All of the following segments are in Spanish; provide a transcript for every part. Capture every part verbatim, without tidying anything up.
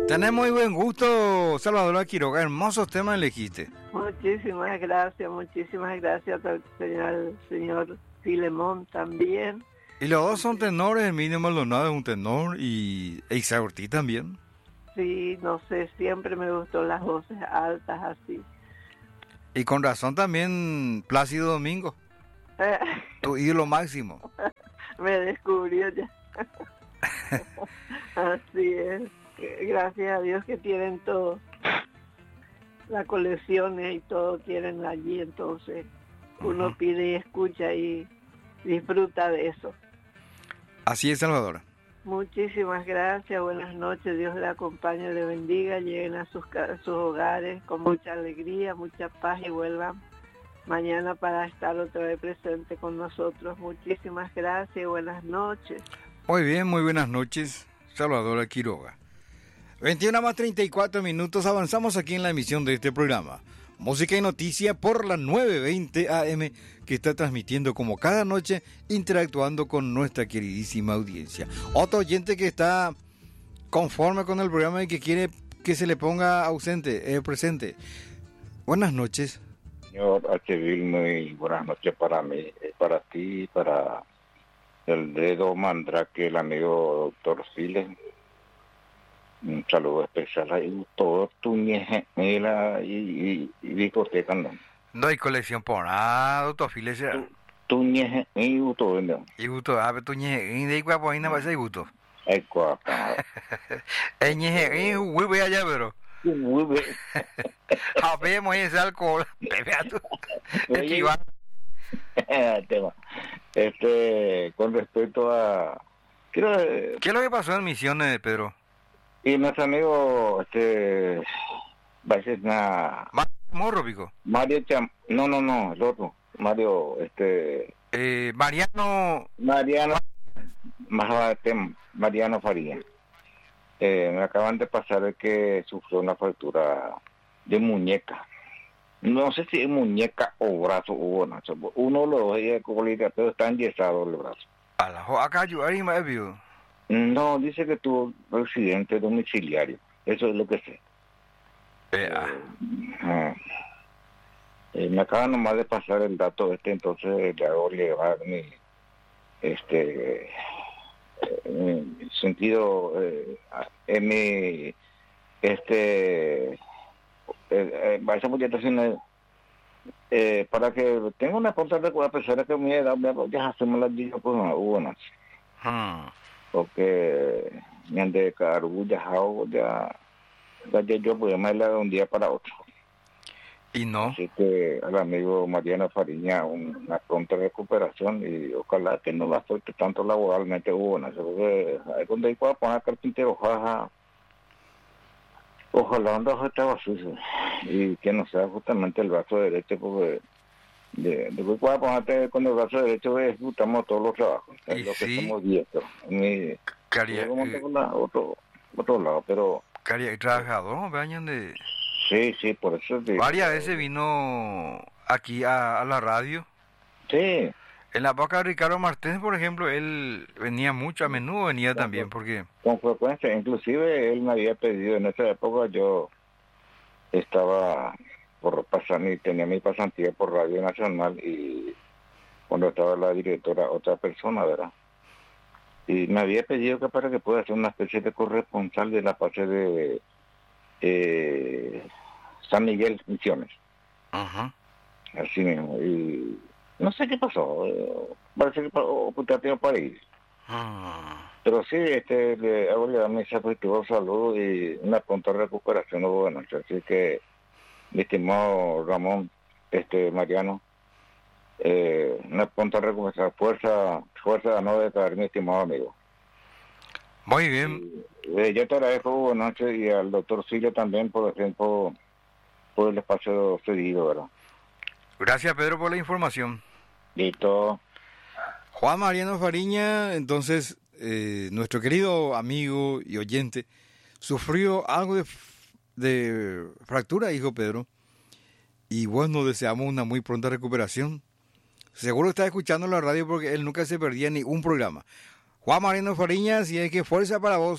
Tenés muy buen gusto, Salvador Quiroga. Hermosos temas elegiste. Muchísimas gracias, muchísimas gracias al señor, señor Filemón también. Y los dos son tenores, Emilio Maldonado es un tenor y Isaac Ortiz también. Sí, no sé, siempre me gustó las voces altas así. Y con razón también Plácido Domingo, tu ídolo máximo. Me descubrió ya. Así es. Gracias a Dios que tienen todo. Las colecciones y todo tienen allí, entonces uno uh-huh. pide y escucha y disfruta de eso. Así es, Salvador. Muchísimas gracias, buenas noches, Dios le acompañe, le bendiga, lleguen a sus, a sus hogares con mucha alegría, mucha paz y vuelvan mañana para estar otra vez presente con nosotros. Muchísimas gracias y buenas noches. Muy bien, muy buenas noches, Salvador Quiroga. veintiuna más treinta y cuatro minutos, avanzamos aquí en la emisión de este programa. Música y noticia por la nueve veinte A M, que está transmitiendo como cada noche, interactuando con nuestra queridísima audiencia. Otro oyente que está conforme con el programa y que quiere que se le ponga ausente, eh, presente. Buenas noches. Señor H. muy buenas noches para mí, para ti, para el dedo Mandrake, el amigo doctor Siles. Un saludo especial ahí, todo tu nieje, mira, y, y, y discoteca, ¿no? No hay colección por nada, doctor Files. Tu nieje, y gusto, ¿no? Y gusto, a ver, tu nieje, y de igual por ahí no va a ser gusto. Ay, guapa. El nieje, y hueve allá, pero. Hueve. A ver, muy ese alcohol. Bebe a tu. Esquivar. Tema. Este, con respecto a. Quiero, ¿qué es lo que pasó en Misiones, Pedro? Y nuestro amigo, este, va a ser una... Mario Morro, pico. Mario Cham... No, no, no, el otro. Mario, este... Eh, Mariano... Mariano... Mariano Faría. Eh, me acaban de pasar que sufrió una fractura de muñeca. No sé si es muñeca o brazo o brazo. Uno de los dos es colita, pero está enyesado el brazo. A la acá yo ahí me vio. No, dice que tuvo accidente domiciliario. Eso es lo que sé. Eh, ah. Eh, eh, me acaba nomás de pasar el dato este, entonces le hago llevar mi, este, eh, mi sentido, eh, en mi, este, eh, eh, esa orientación eh, para que tenga una punta de a pesar de que mi edad, ya hacemos la dicha, pues no hubo nada. Hmm. Porque me han de cargo ya ya ya yo podía me de un día para otro. Y no. Así que al amigo Mariano Fariña una pronta recuperación y ojalá que no la afecte tanto laboralmente buena, porque hay donde hay que poner carpintero, ojalá ojalá anda estaba sucio y que no sea justamente el brazo derecho, porque de, de que pueda ponerte con el brazo derecho ejecutamos todos los trabajos, es lo que sí. somos diestros. Mi, Caria, eh, la, otro otro lado, pero Caria, trabajador, vean de. Sí, sí, por eso digo. Varias veces vino aquí a, a la radio. Sí. En la época de Ricardo Martínez, por ejemplo, él venía mucho, a menudo venía con también, porque con frecuencia, inclusive él me había pedido en esa época, yo estaba por pasar y tenía mi pasantía por Radio Nacional y cuando estaba la directora otra persona, ¿verdad? Y me había pedido que para que pueda hacer una especie de corresponsal de la parte de eh, San Miguel Misiones. Ajá. Uh-huh. Así mismo. Y no sé qué pasó. Eh, parece que optativo para ir. Uh-huh. Pero sí, este, le hago llegar mis afectuosos saludos y una pronta recuperación. Buenas noches. Así que, mi estimado Ramón, este Mariano, eh, una pronta recuperación. Fuerza, fuerza a no decaer, mi estimado amigo. Muy bien. Y, eh, yo te agradezco, buenas noches, y al doctor Silio también por el tiempo, por el espacio cedido, ¿verdad? Gracias, Pedro, por la información. Listo. Juan Mariano Fariña, entonces, eh, nuestro querido amigo y oyente, sufrió algo de, de fractura, hijo Pedro, y bueno, deseamos una muy pronta recuperación. Seguro está escuchando la radio porque él nunca se perdía ni un programa. Juan Mariano Fariña, si es que fuerza para vos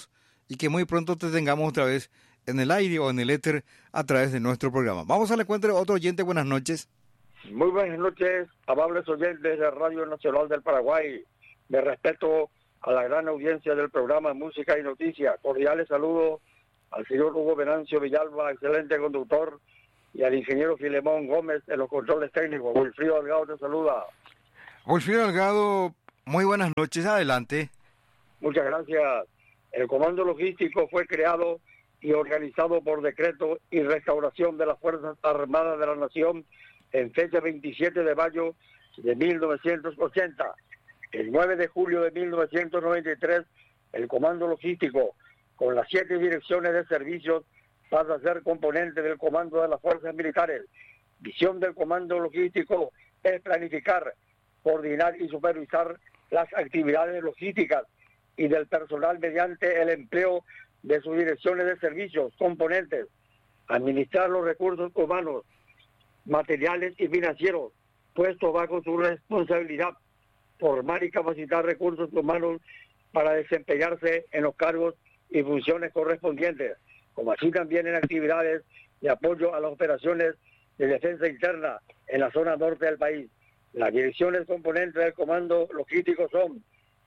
y que muy pronto te tengamos otra vez en el aire o en el éter a través de nuestro programa. Vamos al encuentro de otro oyente. Buenas noches. Muy buenas noches, amables oyentes de Radio Nacional del Paraguay. Me respeto a la gran audiencia del programa Música y Noticias. Cordiales saludos al señor Hugo Venancio Villalba, excelente conductor, y al ingeniero Filemón Gómez en los controles técnicos. Wilfrido Delgado te saluda. Wilfrido Delgado, muy buenas noches, adelante. Muchas gracias. El Comando Logístico fue creado y organizado por decreto y restauración de las Fuerzas Armadas de la Nación en fecha veintisiete de mayo de mil novecientos ochenta. El nueve de julio de mil novecientos noventa y tres, el Comando Logístico, con las siete direcciones de servicios, pasa a ser componente del Comando de las Fuerzas Militares. Misión del Comando Logístico es planificar, coordinar y supervisar las actividades logísticas y del personal mediante el empleo de sus direcciones de servicios, componentes, administrar los recursos humanos, materiales y financieros, puestos bajo su responsabilidad, formar y capacitar recursos humanos para desempeñarse en los cargos y funciones correspondientes, como así también en actividades de apoyo a las operaciones de defensa interna en la zona norte del país. Las direcciones componentes del Comando Logístico son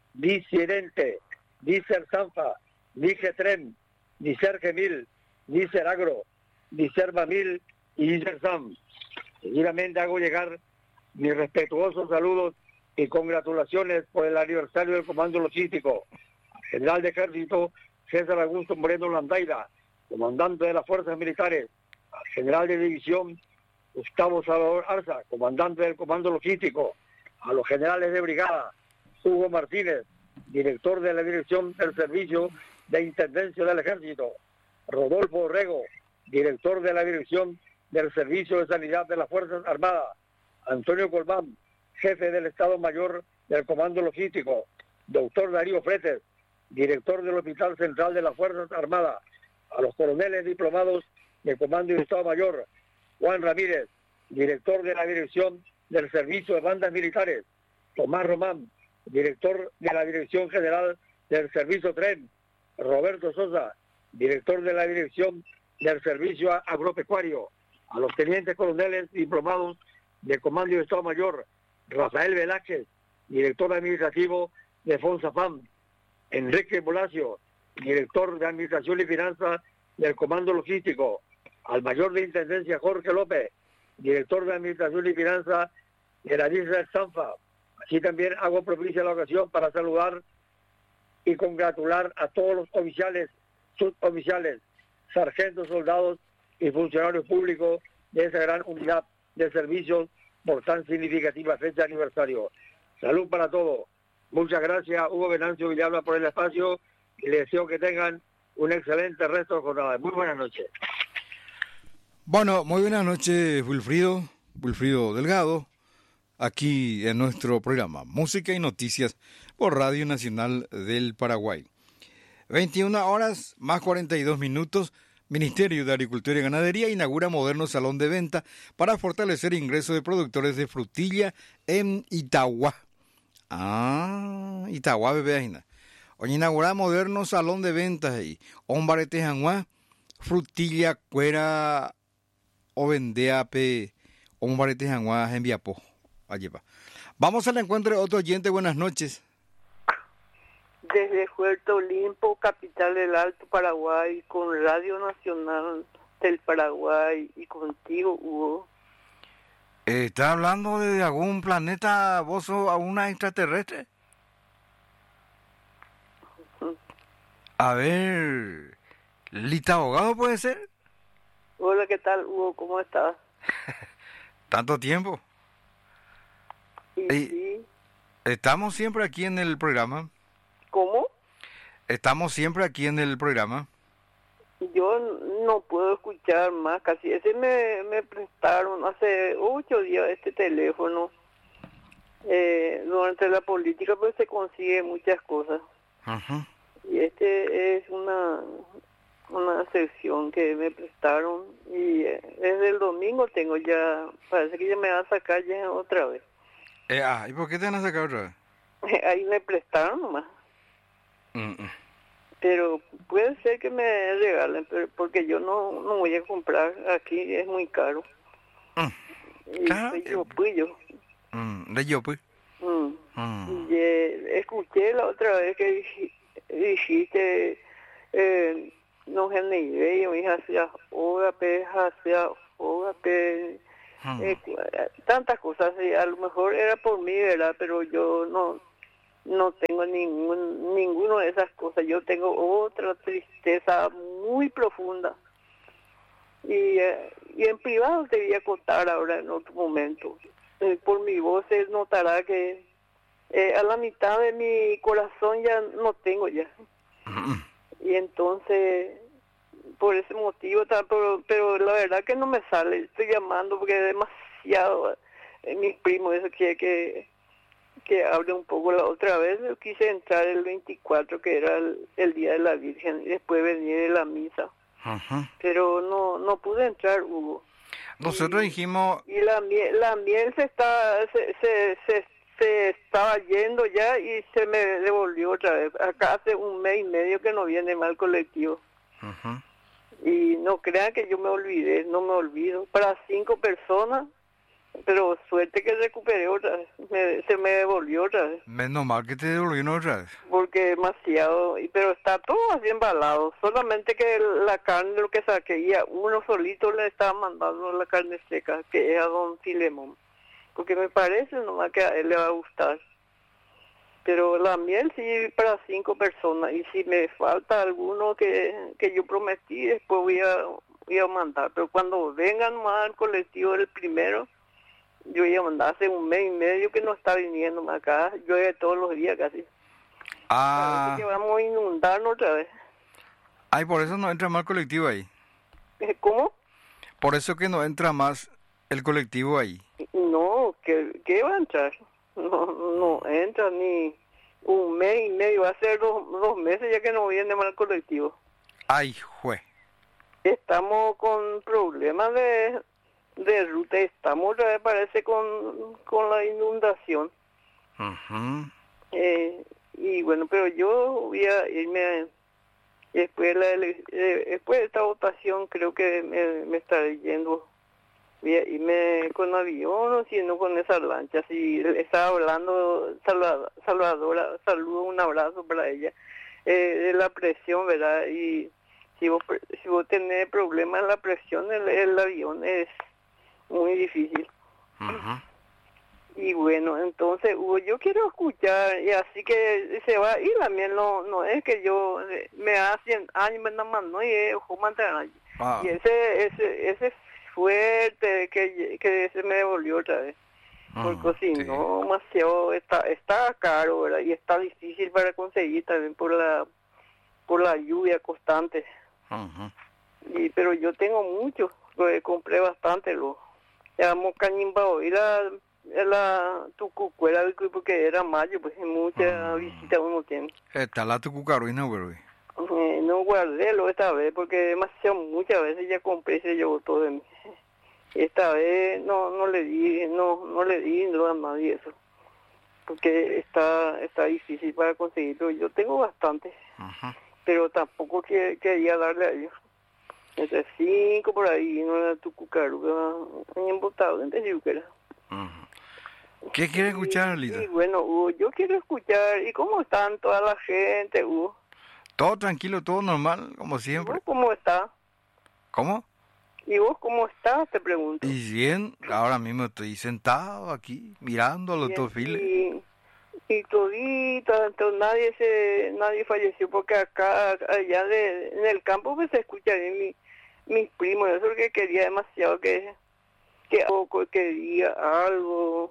Disidente, Dicer Sanfa, Digetren, Dicer Gemil, Dicer Agro, Dicer Bamil y Dicer Sam. Seguidamente hago llegar mis respetuosos saludos y congratulaciones por el aniversario del Comando Logístico. General de Ejército César Augusto Moreno Landaira, comandante de las Fuerzas Militares. Al General de División Gustavo Salvador Arza, comandante del Comando Logístico. A los generales de brigada Hugo Martínez, director de la Dirección del Servicio de Intendencia del Ejército. Rodolfo Orrego, director de la Dirección del Servicio de Sanidad de las Fuerzas Armadas. Antonio Colmán, jefe del Estado Mayor del Comando Logístico. Doctor Darío Fretes, director del Hospital Central de las Fuerzas Armadas. A los coroneles diplomados de Comando y Estado Mayor. Juan Ramírez, director de la Dirección del Servicio de Bandas Militares. Tomás Román, director de la Dirección General del Servicio Tren. Roberto Sosa, director de la Dirección del Servicio Agropecuario. A los tenientes coroneles diplomados de Comando y Estado Mayor. Rafael Velázquez, director administrativo de FONSAFAM. Enrique Bolacio, director de Administración y Finanzas del Comando Logístico. Al mayor de Intendencia Jorge López, director de Administración y Finanzas de la Isla de Sanfa. Así también hago propicia la ocasión para saludar y congratular a todos los oficiales, suboficiales, sargentos, soldados y funcionarios públicos de esa gran unidad de servicios por tan significativa fecha de aniversario. Salud para todos. Muchas gracias, Hugo Venancio Villalba, por el espacio y les deseo que tengan un excelente resto de jornada. Muy buenas noches. Bueno, muy buenas noches, Wilfrido, Wilfrido Delgado, aquí en nuestro programa Música y Noticias por Radio Nacional del Paraguay. veintiuna horas más cuarenta y dos minutos. Ministerio de Agricultura y Ganadería inaugura moderno salón de venta para fortalecer ingresos de productores de frutilla en Itagua. Ah, Itagua, bebé ajena. Hoy inaugura moderno salón de ventas ahí. Hombre tejanguá, frutilla, cuera, o vendea pe, hombre tejanguá, en Viapó. Allí va. Vamos al encuentro de otro oyente. Buenas noches. Desde Puerto Limpo, capital del Alto Paraguay, con Radio Nacional del Paraguay y contigo, Hugo. ¿Está hablando de algún planeta, vos sos a una extraterrestre? A ver, ¿Lita Abogado puede ser? Hola, ¿qué tal, Hugo? ¿Cómo estás? Tanto tiempo. Y Ey, sí. Estamos siempre aquí en el programa. ¿Cómo? Estamos siempre aquí en el programa. Yo no puedo escuchar más, casi. Ese me, me prestaron hace ocho días este teléfono. Eh, durante la política pues se consigue muchas cosas. Ajá. Y este es una una sección que me prestaron y eh, desde el domingo tengo ya, parece que ya me va a sacar ya otra vez. Eh, ah, ¿y por qué te van a sacar otra vez? Ahí me prestaron nomás. Mm, mm. Pero puede ser que me regalen, pero porque yo no, no voy a comprar aquí, es muy caro. Mm. Y Claro. soy yo, pues yo. Mm, de yo, pues. Mm. Mm. Y, eh, escuché la otra vez que dij- dijiste, eh, no es ni idea, mi hija hacía ógape, hacía ógape, Mm. eh, cu- eh, tantas cosas, y a lo mejor era por mí, ¿verdad? Pero yo no no tengo ningún ninguno de esas cosas, yo tengo otra tristeza muy profunda. Y, eh, y en privado te voy a contar ahora en otro momento. Eh, por mi voz se notará que eh, a la mitad de mi corazón ya no tengo ya. Mm. Y entonces, por ese motivo, ta- pero, pero la verdad que no me sale. Estoy llamando porque es demasiado. Eh, mis primos, eso quiere que, que hable un poco. La otra vez yo quise entrar el veinticuatro, que era el, el Día de la Virgen, y después venir de la misa. Ujú. Pero no no pude entrar, Hugo. Nosotros Y- dijimos, Y la miel, la miel se está se, se, se, se estaba yendo ya y se me devolvió otra vez. Acá hace un mes y medio que no viene mal colectivo. ujú, Y no crean que yo me olvidé, no me olvido. Para cinco personas, pero suerte que recuperé otra vez. Me- se me devolvió otra vez. menos mal que te devolvieron otra vez. Porque demasiado, y- pero está todo así embalado. Solamente que la carne, lo que saqué, y a uno solito le estaba mandando la carne seca, que es a don Filemón. Porque me parece nomás que a él le va a gustar. Pero la miel sí para cinco personas, y si me falta alguno que, que yo prometí, después voy a, voy a mandar. Pero cuando vengan más al colectivo el primero, yo voy a mandar. Hace un mes y medio que no está viniendo más acá, llueve todos los días casi. Ah, Parece que vamos a inundarnos otra vez. ay, por eso no entra más el colectivo ahí. ¿Cómo? Por eso que no entra más el colectivo ahí. No, ¿qué, qué va a entrar? No, no entra ni un mes y medio, va a ser dos, dos meses ya que no viene más el colectivo. Ay, jue. Estamos con problemas de, de ruta, estamos otra vez parece con, con la inundación. Ujú. Eh, y bueno, pero yo voy a irme después de, la ele- eh, después de esta votación, creo que me, me estaré yendo. Voy a irme con avión o si no con esas lanchas. Y estaba hablando Salvador, Salvadora, saludo, un abrazo para ella, eh, de la presión, ¿verdad? Y si vos, pre- si vos tenés problemas en la presión, el, el avión es muy difícil. Ujú. Y bueno, entonces, Hugo, yo quiero escuchar, y así que se va a ir también, no no es que yo, eh, me hacen años, nada más, no, y es ojo, mantener. Ah, Y ese, ese, ese fuerte que, que se me devolvió otra vez. Porque ujú, si sí. no, demasiado, está, está caro, ¿verdad? Y está difícil para conseguir también por la, por la lluvia constante. Ujú. Y, pero yo tengo mucho, pues, compré bastante, lo llamamos Cañimbao, y la, la Tucucuera, porque era mayo, pues mucha Mm. visita uno tiene. Está la tucucaruina, güey. Eh, no guardé lo esta vez, porque demasiado, muchas veces ya compré y se llevó todo de mí. Y esta vez no no le di, no no le di lo a nadie eso, porque está está difícil para conseguirlo. Yo tengo bastante, Ujú. pero tampoco que, quería darle a ellos. Entre cinco por ahí, no era tu cucaruga, embotado entre yuquera. Ujú. ¿Qué quiere escuchar, Lita? Y bueno, Hugo, yo quiero escuchar, ¿y cómo están toda la gente, Hugo? Todo tranquilo, todo normal, como ¿Y siempre. vos cómo estás? ¿Cómo? ¿Y vos cómo estás? Te pregunto. Y bien, ahora mismo estoy sentado aquí, mirando a los Bien, dos files. Y, y todita, entonces nadie se, nadie falleció, porque acá, allá de, en el campo, pues se escucha bien mi, mis primos, eso es lo que quería demasiado, que, que poco quería algo,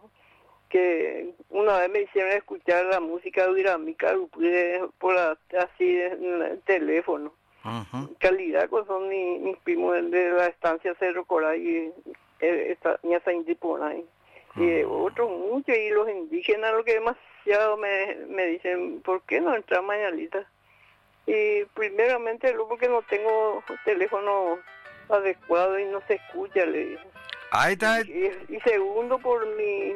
que una vez me hicieron escuchar la música dinámica por la, así en el teléfono. Ujú. Calidad, pues son mi, mis primos de, de la estancia Cerro Coray y eh, esta Ñaza Indiponay. Y de otros muchos, y los indígenas, lo que demasiado me, me dicen, ¿por qué no entrar mañanita? Y primeramente, lo porque no tengo teléfono adecuado y no se escucha, le dije. Ahí está. Y, y segundo, por mi,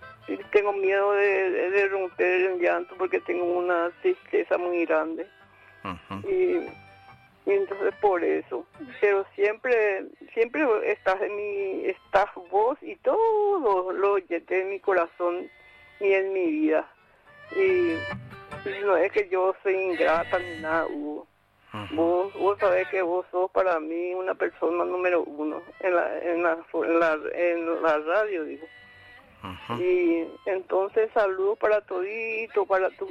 tengo miedo de, de, de romper el llanto, porque tengo una tristeza muy grande. Ujú. y, y entonces por eso, pero siempre, siempre estás en mi, estás vos y todos los oyentes en mi corazón y en mi vida, y, y no es que yo soy ingrata ni nada, Hugo. Ujú. Vos, vos sabés que vos sos para mí una persona número uno en la, en la, en la, en la radio, digo. Ujú. Y entonces saludos para todito, para tu